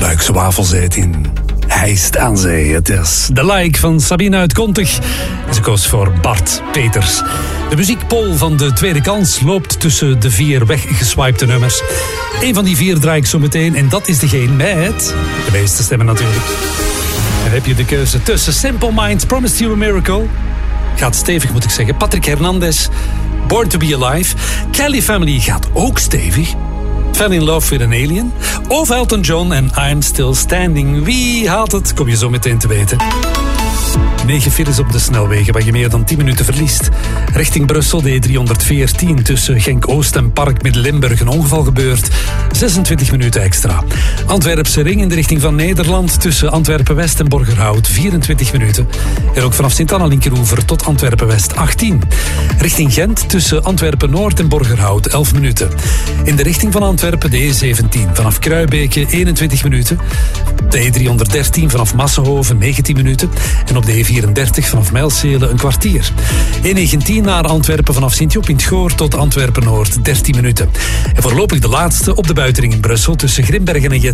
Luikse wafels eet in Heist aan Zee. Het is de like van Sabine uit Kontig. En ze koos voor Bart Peters. De muziekpol van de tweede kans loopt tussen de 4 weggeswipte nummers. Eén van die 4 draai ik zo meteen. En dat is degene met de meeste stemmen natuurlijk. En heb je de keuze tussen Simple Minds, Promised You a Miracle. Gaat stevig, moet ik zeggen. Patrick Hernandez, Born to be Alive. Kelly Family gaat ook stevig. Fell in Love with an Alien. Of Elton John en I'm Still Standing. Wie haalt het? Kom je zo meteen te weten. 9 files op de snelwegen waar je meer dan 10 minuten verliest. Richting Brussel de E314 tussen Genk-Oost en Park Midden-Limburg een ongeval gebeurd. 26 minuten extra. Antwerpse ring in de richting van Nederland tussen Antwerpen-West en Borgerhout 24 minuten. En ook vanaf Sint-Anna linkeroever tot Antwerpen-West 18. Richting Gent tussen Antwerpen-Noord en Borgerhout 11 minuten. In de richting van Antwerpen de E17 vanaf Kruibeke 21 minuten. De E313 vanaf Massenhoven 19 minuten. En op de E34 vanaf Mijlsele een kwartier. E19 naar Antwerpen vanaf Sint-Job in het Goor tot Antwerpen-Noord 13 minuten. En voorlopig de laatste op de buitenring in Brussel tussen Grimbergen en